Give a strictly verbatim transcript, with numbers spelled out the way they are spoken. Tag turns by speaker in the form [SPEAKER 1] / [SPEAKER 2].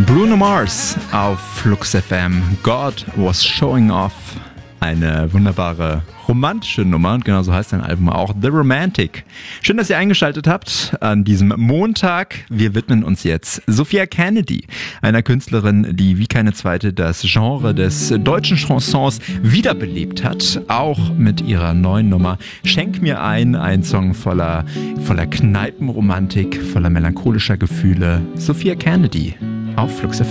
[SPEAKER 1] Bruno Mars auf Flux F M. God was showing off. Eine wunderbare romantische Nummer und genau so heißt sein Album auch, The Romantic. Schön, dass ihr eingeschaltet habt an diesem Montag. Wir widmen uns jetzt Sophia Kennedy, einer Künstlerin, die wie keine zweite das Genre des deutschen Chansons wiederbelebt hat. Auch mit ihrer neuen Nummer Schenk mir ein, ein Song voller, voller Kneipenromantik, voller melancholischer Gefühle. Sophia Kennedy auf Flux F M.